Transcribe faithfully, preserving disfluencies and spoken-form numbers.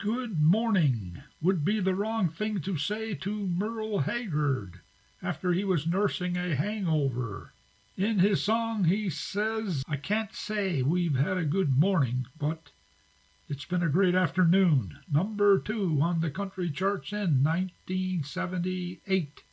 Good morning would be the wrong thing to say to Merle Haggard after he was nursing a hangover. In his song he says, I can't say we've had a good morning, but it's been a great afternoon. Number two on the country charts in nineteen seventy-eight.